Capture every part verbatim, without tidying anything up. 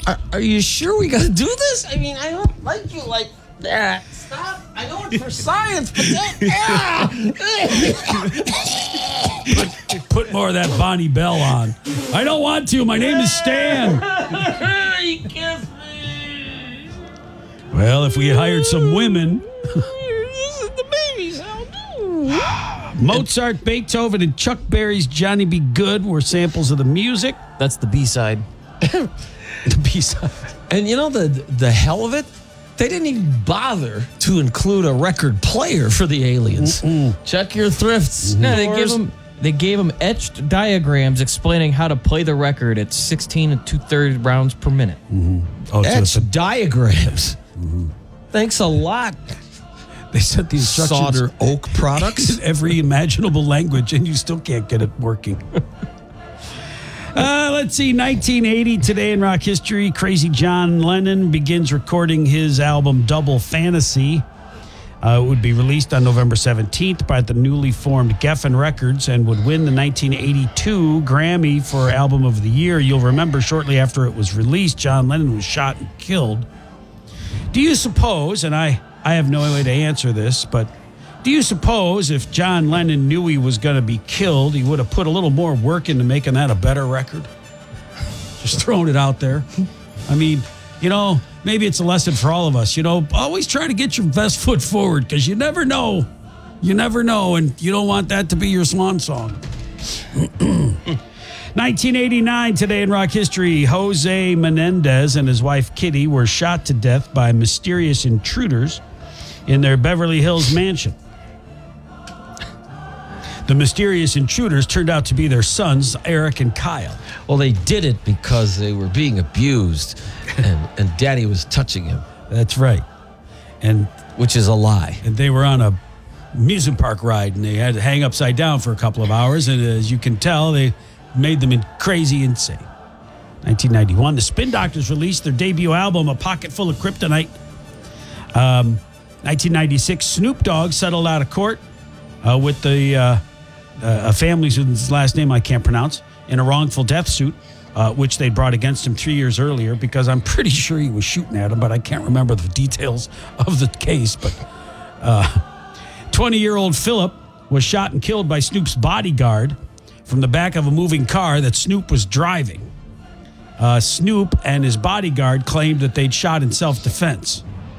Are, are you sure we got to do this? I mean, I don't like you like that. Stop. I know it's for science, but that... put, put more of that Bonnie Bell on. I don't want to. My name is Stan. You kissed me. Well, if we had hired some women... This is the baby sound, too. Mozart, Beethoven, and Chuck Berry's Johnny B. Good were samples of the music. That's the B-side. The B-side. And you know the the hell of it? They didn't even bother to include a record player for the aliens. Mm-mm. Check your thrifts. No, they gave them they gave them etched diagrams explaining how to play the record at sixteen and two-thirds rounds per minute. Mm-hmm. Oh, etched so diagrams. Mm-hmm. Thanks a lot. They sent the instructions Solder Oak products in every imaginable language, and you still can't get it working. Uh, let's see, nineteen eighty, today in rock history, Crazy John Lennon begins recording his album Double Fantasy. Uh, it would be released on November seventeenth by the newly formed Geffen Records and would win the nineteen eighty-two Grammy for Album of the Year. You'll remember shortly after it was released, John Lennon was shot and killed. Do you suppose, and I, I have no way to answer this, but do you suppose if John Lennon knew he was going to be killed, he would have put a little more work into making that a better record? Just throwing it out there. I mean, you know, maybe it's a lesson for all of us. You know, always try to get your best foot forward because you never know. You never know, and you don't want that to be your swan song. nineteen eighty-nine, today in rock history, Jose Menendez and his wife Kitty were shot to death by mysterious intruders in their Beverly Hills mansion. The mysterious intruders turned out to be their sons, Eric and Kyle. Well, they did it because they were being abused and, and Daddy was touching him. That's right. And which is a lie. And they were on a amusement park ride, and they had to hang upside down for a couple of hours, and as you can tell, they made them crazy insane. nineteen ninety-one, the Spin Doctors released their debut album, A Pocket Full of Kryptonite. Um, nineteen ninety-six, Snoop Dogg settled out of court uh, with the uh, uh, a family whose last name I can't pronounce in a wrongful death suit, uh, which they brought against him three years earlier because I'm pretty sure he was shooting at him, but I can't remember the details of the case. But uh, twenty-year-old Philip was shot and killed by Snoop's bodyguard from the back of a moving car that Snoop was driving. Uh, Snoop and his bodyguard claimed that they'd shot in self-defense.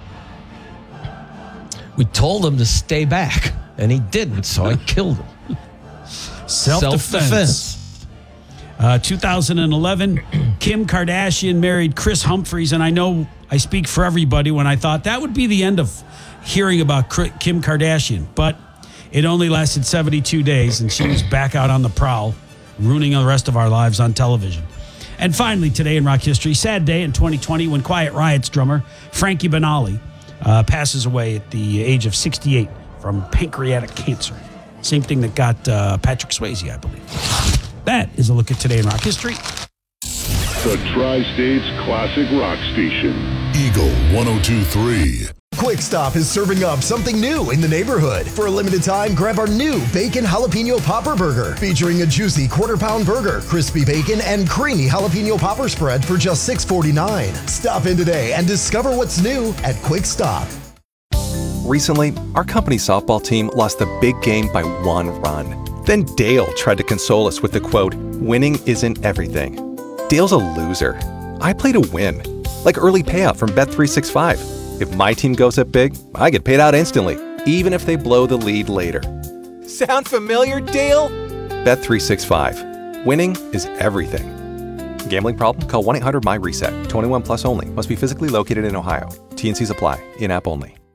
We told him to stay back, and he didn't, so I killed him. Self-defense. Self-defense. Uh, two thousand eleven, Kim Kardashian married Chris Humphries, and I know I speak for everybody when I thought that would be the end of hearing about Kim Kardashian, but it only lasted seventy-two days, and she was back out on the prowl, ruining the rest of our lives on television. And finally, today in rock history, sad day in twenty twenty when Quiet Riot's drummer Frankie Banali uh, passes away at the age of sixty-eight from pancreatic cancer. Same thing that got uh, Patrick Swayze, I believe. That is a look at today in rock history. The Tri-State's classic rock station. Eagle one oh two point three. Quick Stop is serving up something new in the neighborhood. For a limited time, grab our new Bacon Jalapeno Popper Burger, featuring a juicy quarter-pound burger, crispy bacon, and creamy jalapeno popper spread for just six forty-nine. Stop in today and discover what's new at Quick Stop. Recently, our company softball team lost the big game by one run. Then Dale tried to console us with the quote, "Winning isn't everything." Dale's a loser. I play to win, like early payout from Bet three sixty-five. If my team goes up big, I get paid out instantly, even if they blow the lead later. Sound familiar, Dale? Bet three sixty-five. Winning is everything. Gambling problem? Call one eight hundred M Y RESET. twenty-one plus only. Must be physically located in Ohio. T and Cs apply. In-app only.